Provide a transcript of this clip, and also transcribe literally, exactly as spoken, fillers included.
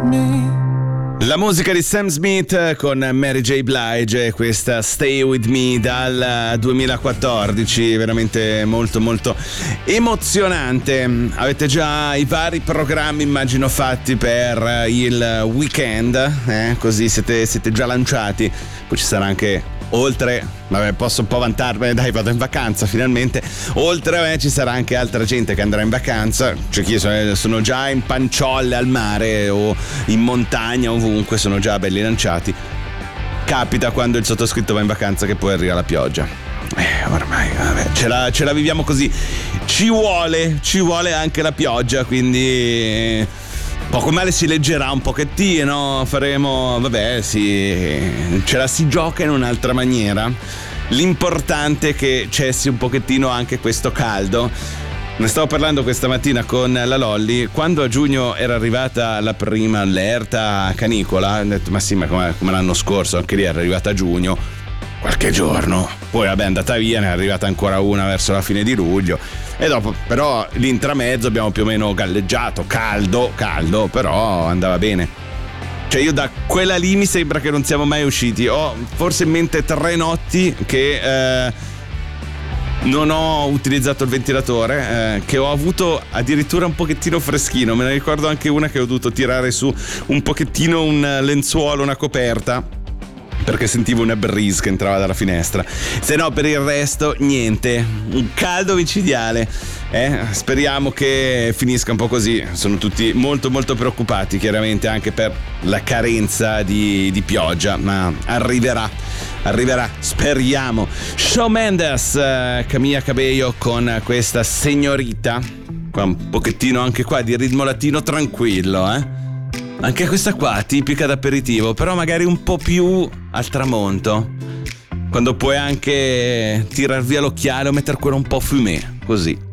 La musica di Sam Smith con Mary J. Blige, questa Stay With Me dal duemilaquattordici, veramente molto molto emozionante. Avete già i vari programmi, immagino, fatti per il weekend, eh? Così siete, siete già lanciati. Poi ci sarà anche, oltre, vabbè, posso un po' vantarmi, dai, vado in vacanza finalmente. Oltre a me ci sarà anche altra gente che andrà in vacanza. Cioè, chi sono, sono già in panciolle al mare o in montagna, ovunque, sono già belli lanciati. Capita quando il sottoscritto va in vacanza che poi arriva la pioggia. Eh, ormai, vabbè, ce la, ce la viviamo così. Ci vuole, ci vuole anche la pioggia, quindi poco male si leggerà un pochettino, faremo, vabbè, sì, ce la si gioca in un'altra maniera. L'importante è che cessi un pochettino anche questo caldo. Ne stavo parlando questa mattina con la Lolly. Quando a giugno era arrivata la prima allerta canicola, ho detto, ma sì, ma come, come l'anno scorso, anche lì era arrivata a giugno, qualche giorno, poi vabbè, è andata via, ne è arrivata ancora una verso la fine di luglio. E dopo, però, l'intramezzo abbiamo più o meno galleggiato, caldo, caldo, però andava bene. Cioè, io da quella lì mi sembra che non siamo mai usciti. Ho forse in mente tre notti che eh, non ho utilizzato il ventilatore, eh, che ho avuto addirittura un pochettino freschino. Me ne ricordo anche una che ho dovuto tirare su un pochettino un lenzuolo, una coperta, perché sentivo una breeze che entrava dalla finestra. Se no, per il resto niente, un caldo micidiale, eh? Speriamo che finisca un po' così. Sono tutti molto molto preoccupati, chiaramente, anche per la carenza di, di pioggia, ma arriverà arriverà, speriamo. Shawn Mendes, uh, Camila Cabello con questa Signorita, qua un pochettino anche qua di ritmo latino tranquillo, eh? Anche questa qua tipica d'aperitivo, però magari un po' più al tramonto, quando puoi anche tirar via l'occhiale o mettere quello un po' fumé, così.